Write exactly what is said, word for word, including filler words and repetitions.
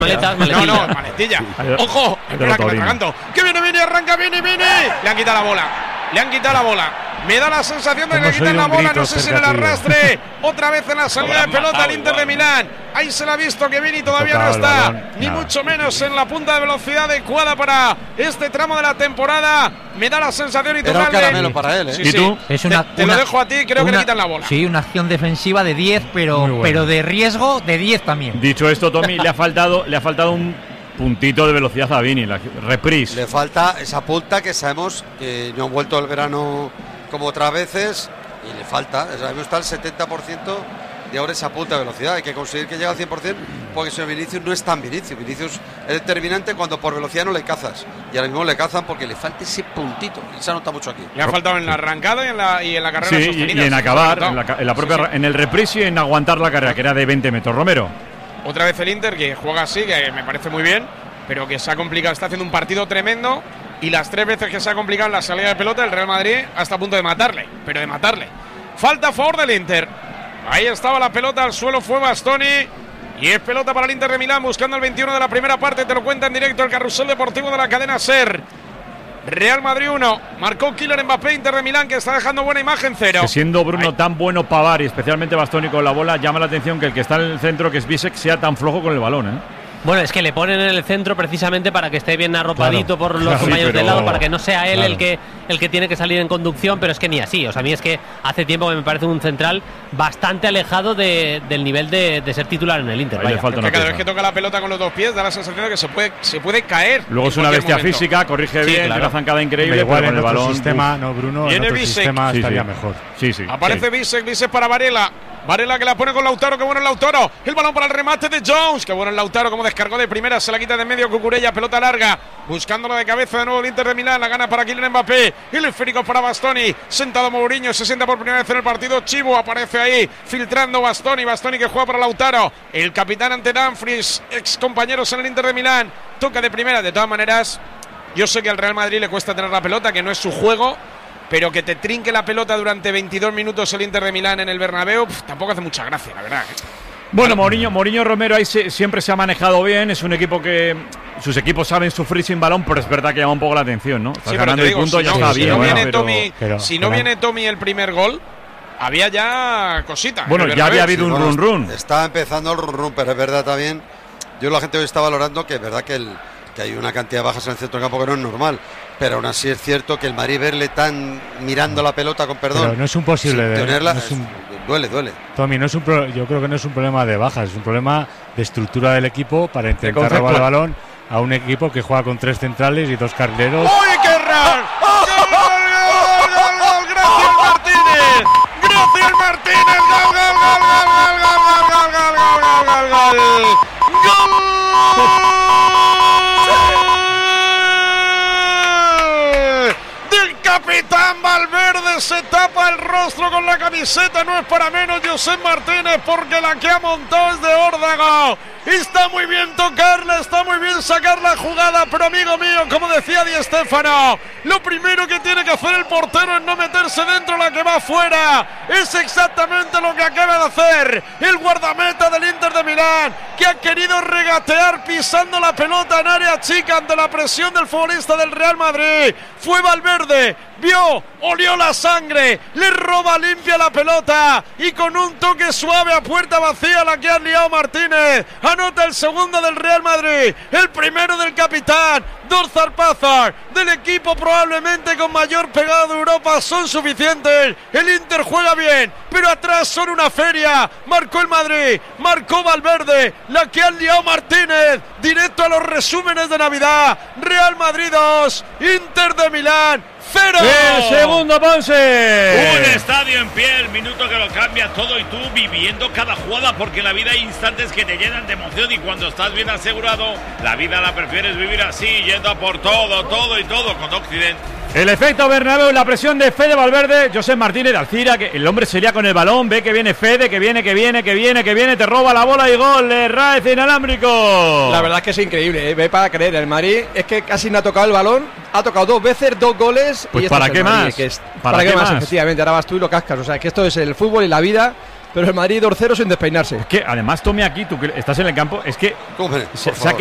Maletas, maletilla. No, no, maletilla. Ojo, espera que me atraganto. Que viene, viene, arranca, viene, viene. Le han quitado la bola. Le han quitado la bola. Me da la sensación de que le quitan la bola, no sé si en el arrastre. Otra vez en la salida de pelota al Inter de Milán. Ahí se la ha visto que Vini todavía no está, ni mucho menos en la punta de velocidad adecuada para este tramo de la temporada. Me da la sensación y Era un caramelo para él, ¿eh? Sí, ¿Y tú? sí. Es una, te, te una, lo dejo a ti, creo una, que le quitan la bola. Sí, una acción defensiva de diez, pero, bueno. pero de riesgo de diez también. Dicho esto, Tommy, le ha faltado, le ha faltado un puntito de velocidad a Vini, la reprise. Le falta esa punta que sabemos que no ha vuelto el verano como otras veces y le falta, sabemos está al setenta por ciento de ahora esa punta de velocidad. Hay que conseguir que llegue al cien por ciento porque si Vinicius no es tan Vinicius. Vinicius es determinante cuando por velocidad no le cazas y ahora mismo le cazan porque le falta ese puntito y se nota mucho aquí. Le ha faltado en la arrancada y en la, y en la carrera Sí, sostenida. y en acabar, en la, en la propia, sí, sí. en el reprise y en aguantar la carrera, que era de veinte metros. Romero. Otra vez el Inter, que juega así, que me parece muy bien, pero que se ha complicado, está haciendo un partido tremendo y las tres veces que se ha complicado en la salida de pelota, el Real Madrid hasta a punto de matarle, pero de matarle. Falta a favor del Inter. Ahí estaba la pelota, al suelo fue Bastoni y es pelota para el Inter de Milán buscando el veintiuno de la primera parte, te lo cuenta en directo el Carrusel Deportivo de la cadena SER. Real Madrid uno, marcó Kylian Mbappé, Inter de Milán, que está dejando buena imagen, cero. Que siendo Bruno Ahí. tan bueno Pavard y especialmente Bastoni con la bola, llama la atención que el que está en el centro, que es Bisek, sea tan flojo con el balón, ¿eh? Bueno, es que le ponen en el centro precisamente para que esté bien arropadito Claro, por los claro, compañeros sí, pero, del lado, para que no sea él claro. el que el que tiene que salir en conducción, pero es que ni así. O sea, a mí es que hace tiempo que me parece un central bastante alejado de, del nivel de, de ser titular en el Inter. Ahí le Vaya. falta Es una que cada pieza. vez que toca la pelota con los dos pies da la sensación de que se puede, se puede caer. Luego es en una cualquier bestia momento. física, corrige Sí, bien, claro. tiene una zancada increíble, Igual pero con en el otro balón. sistema, uf. no, Bruno, Viene en otro Bisek. sistema Sí, estaría sí. mejor. Sí, sí. Aparece sí. Bisek, Bisek para Varela. Varela que la pone con Lautaro, que bueno el Lautaro. El balón para el remate de Jones, que bueno el Lautaro, como descargó de primera, se la quita de medio Cucurella, pelota larga, buscándola de cabeza de nuevo el Inter de Milán, la gana para Kylian Mbappé, el esférico para Bastoni, sentado Mourinho, se sienta por primera vez en el partido, Chivo aparece ahí, filtrando Bastoni, Bastoni que juega para Lautaro, el capitán ante Dumfries, ex compañeros en el Inter de Milán, toca de primera, de todas maneras, yo sé que al Real Madrid le cuesta tener la pelota, que no es su juego, pero que te trinque la pelota durante veintidós minutos el Inter de Milán en el Bernabéu, pf, tampoco hace mucha gracia, la verdad. Bueno, Mourinho, Mourinho Romero ahí se, siempre se ha manejado bien, es un equipo que sus equipos saben sufrir sin balón, pero es verdad que llama un poco la atención, ¿no? Estás Sí, pero ganando te el digo, punto, si ya no, está si bien. no bueno, viene pero- Tommy, pero- si no pero- viene Tommy el primer gol, había ya cositas. Bueno, en el ya había Bernabéu. habido un Bueno, run run. Está empezando el run run, pero es verdad también. Yo la gente hoy está valorando que es verdad que, el, que hay una cantidad de bajas en el centro del campo que no es normal. Pero aún así es cierto que el Madrid verle tan mirando la pelota con perdón. Pero no es un posible sin de- tenerla, no es un- es- duele, duele. Tommy, no es un pro- yo creo que no es un problema de bajas, es un problema de estructura del equipo para intentar concepto. robar el balón a un equipo que juega con tres centrales y dos carrileros. ¡Uy, qué raro! ¡Gol, gol, gol, gol, gol! ¡Gracias, Martínez! ¡Gracias, Martínez! ¡Gol, gol, gol, gol, gol, gol, gol, gol, gol, gol, gol, gol! ¡Gol! Del capitán Valverde, se tapa el rostro con la camiseta, no es para menos Josep Martínez, porque la que ha montado es de órdago. Está muy bien tocarla, está muy bien sacar la jugada, pero amigo mío, como decía Di Stéfano, lo primero que tiene que hacer el portero es no meterse dentro, la que va afuera. Es exactamente lo que acaba de hacer el guardameta del Inter de Milán, que ha querido regatear pisando la pelota en área chica ante la presión del futbolista del Real Madrid. Fue Valverde, vio, olió la sangre, le roba limpia la pelota y con un toque suave a puerta vacía la que ha liado Martínez. Anota el segundo del Real Madrid, el primero del capitán. Dos zarpazas del equipo probablemente con mayor pegada de Europa son suficientes. El Inter juega bien, pero atrás son una feria. Marcó el Madrid, marcó Valverde, la que han liado Martínez. Directo a los resúmenes de Navidad. Real Madrid dos, Inter de Milán cero. El segundo, Ponce. Un estadio en pie, el minuto que lo cambia todo y tú viviendo cada jugada, porque en la vida hay instantes que te llenan de emoción y cuando estás bien asegurado, la vida la prefieres vivir así, yendo a por todo, todo y todo con Occident. El efecto Bernabéu, la presión de Fede Valverde, José Martínez de Alcira, que el hombre sería con el balón, ve que viene Fede, que viene, que viene, que viene, que viene, te roba la bola y gol de Raez inalámbrico. La verdad es que es increíble, ¿eh? Ve para creer, el Madrid es que casi no ha tocado el balón, ha tocado dos veces, dos goles. Pues y esto ¿para es el qué Madrid, más? que es- ¿Para ¿Para, qué qué más? más? Efectivamente, ahora vas tú y lo cascas, o sea que esto es el fútbol y la vida pero el Madrid dos cero sin despeinarse. Es que además tome aquí, tú que estás en el campo, es que Hombre, se, por se ha favor.